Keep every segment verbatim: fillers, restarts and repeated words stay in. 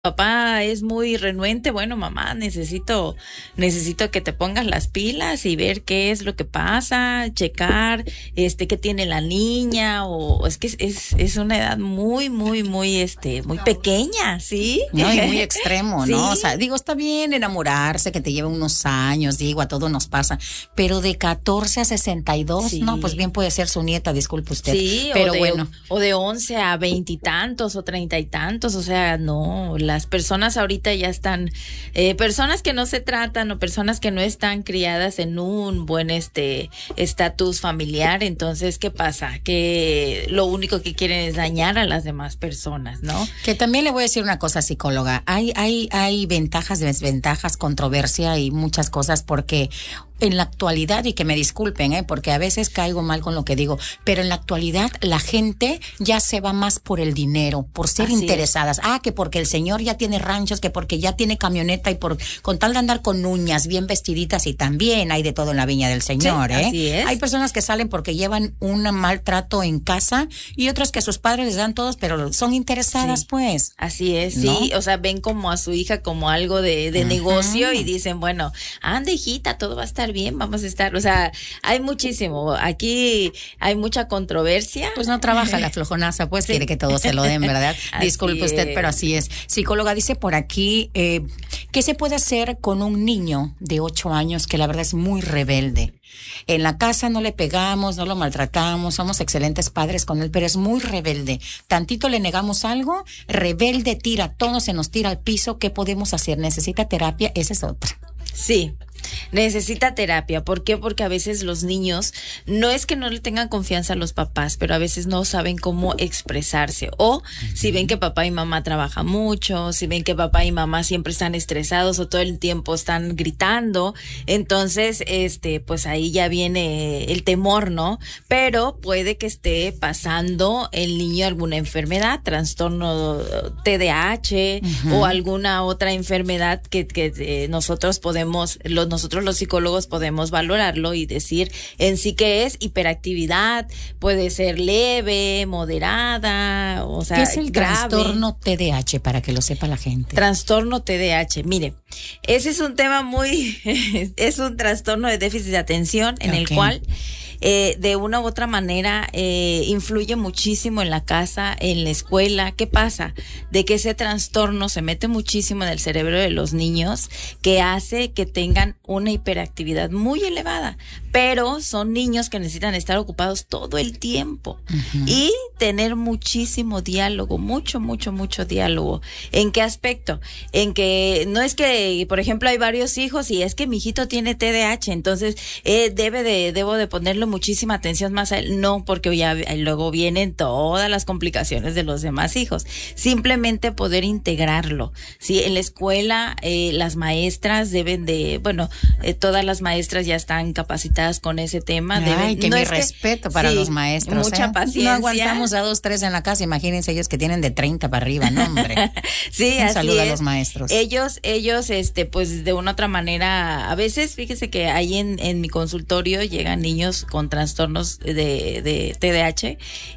Papá es muy renuente, bueno, mamá, necesito, necesito que te pongas las pilas y ver qué es lo que pasa, checar, este, qué tiene la niña, o, o es que es, es, es una edad muy, muy, muy, este, muy pequeña, ¿sí? No, y muy extremo, ¿Sí? ¿no? O sea, digo, está bien enamorarse, que te lleve unos años, digo, a todos nos pasa, pero de catorce a sesenta y dos, Sí. no, pues bien puede ser su nieta, disculpe usted. Sí, pero o de, bueno. o de once a veintitantos o treinta y tantos, o sea, no, las personas ahorita ya están, eh, personas que no se tratan o personas que no están criadas en un buen este estatus familiar, entonces, ¿qué pasa? Que lo único que quieren es dañar a las demás personas, ¿no? Que también le voy a decir una cosa, psicóloga, hay, hay, hay ventajas, desventajas, controversia y muchas cosas porque en la actualidad, y que me disculpen, ¿eh? porque a veces caigo mal con lo que digo, pero en la actualidad la gente ya se va más por el dinero, por ser Así interesadas. Es. Ah, que porque el señor ya tiene ranchos, que porque ya tiene camioneta y por con tal de andar con uñas bien vestiditas, y también hay de todo en la viña del señor, Sí, ¿eh? así es. Hay personas que salen porque llevan un maltrato en casa y otros que sus padres les dan todos, pero son interesadas, Sí. pues. Así es, ¿No? sí, o sea, ven como a su hija como algo de, de Ujú. negocio y dicen, bueno, anda hijita, todo va a estar bien, vamos a estar, o sea, hay muchísimo, aquí hay mucha controversia. Pues no trabaja la flojonaza, pues Sí. quiere que todo se lo den, ¿verdad? Así Disculpe usted, es. pero así es. Psicóloga, dice por aquí, eh, ¿qué se puede hacer con un niño de ocho años que la verdad es muy rebelde? En la casa no le pegamos, no lo maltratamos, somos excelentes padres con él, pero es muy rebelde. Tantito le negamos algo, rebelde, tira todo, se nos tira al piso. ¿Qué podemos hacer? ¿Necesita terapia? Esa es otra. Sí. Necesita terapia. ¿Por qué? Porque a veces los niños, no es que no le tengan confianza a los papás, pero a veces no saben cómo expresarse. O uh-huh. si ven que papá y mamá trabajan mucho, si ven que papá y mamá siempre están estresados o todo el tiempo están gritando, entonces, este, pues ahí ya viene el temor, ¿no? Pero puede que esté pasando el niño alguna enfermedad, trastorno T D A H uh-huh. o alguna otra enfermedad que, que eh, nosotros podemos, los nosotros los psicólogos podemos valorarlo y decir en sí que es hiperactividad, puede ser leve, moderada, o sea, ¿qué es el grave. Trastorno T D A H, para que lo sepa la gente? Trastorno T D A H, mire, ese es un tema muy, es un trastorno de déficit de atención en okay. el cual Eh, de una u otra manera eh, influye muchísimo en la casa, en la escuela. ¿Qué pasa? De que ese trastorno se mete muchísimo en el cerebro de los niños, que hace que tengan una hiperactividad muy elevada, pero son niños que necesitan estar ocupados todo el tiempo uh-huh. y tener muchísimo diálogo, mucho, mucho, mucho diálogo. ¿En qué aspecto? En que no es que, por ejemplo, hay varios hijos y es que mi hijito tiene T D A H, entonces eh, debe de, debo de ponerlo muchísima atención más a él. No, porque ya luego vienen todas las complicaciones de los demás hijos. Simplemente poder integrarlo. Sí, en la escuela eh, las maestras deben de, bueno, eh, todas las maestras ya están capacitadas con ese tema. Ay, deben, que no mi es respeto que, para sí, los maestros. Mucha ¿eh? paciencia. No aguantamos a dos, tres en la casa. Imagínense ellos que tienen de treinta para arriba, no, hombre. Sí, un así saludo es. a los maestros. Ellos, ellos, este, pues de una otra manera, a veces, fíjese que ahí en, en mi consultorio llegan niños con trastornos de, de T D A H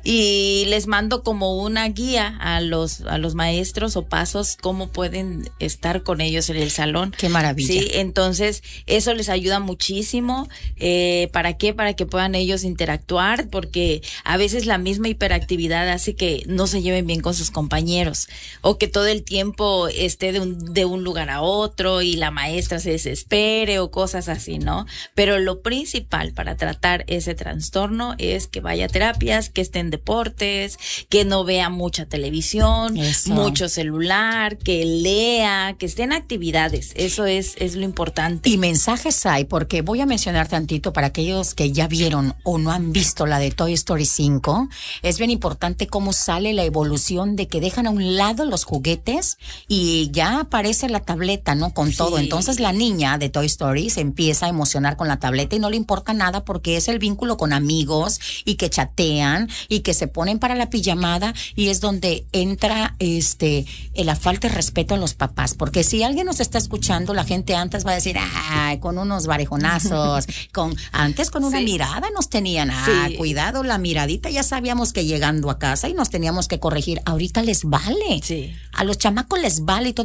y les mando como una guía a los, a los maestros o pasos, cómo pueden estar con ellos en el salón. Qué maravilla. Sí, entonces eso les ayuda muchísimo. Eh, ¿Para qué? Para que puedan ellos interactuar, porque a veces la misma hiperactividad hace que no se lleven bien con sus compañeros o que todo el tiempo esté de un, de un lugar a otro y la maestra se desespere o cosas así, ¿no? Pero lo principal para tratar ese trastorno es que vaya a terapias, que esté en deportes, que no vea mucha televisión, Eso. mucho celular, que lea, que esté en actividades. Eso es, es lo importante. Y mensajes hay, porque voy a mencionar tantito para aquellos que ya vieron o no han visto la de Toy Story cinco. Es bien importante cómo sale la evolución de que dejan a un lado los juguetes y ya aparece la tableta, ¿no? Con Sí. todo. Entonces la niña de Toy Story se empieza a emocionar con la tableta y no le importa nada porque es el el vínculo con amigos y que chatean y que se ponen para la pijamada, y es donde entra este la falta de respeto a los papás, porque si alguien nos está escuchando, la gente antes va a decir, ay, con unos varejonazos, con antes con una sí. mirada nos tenían, ah, sí. cuidado, la miradita, ya sabíamos que llegando a casa y nos teníamos que corregir. Ahorita les vale, sí. a los chamacos les vale y todo.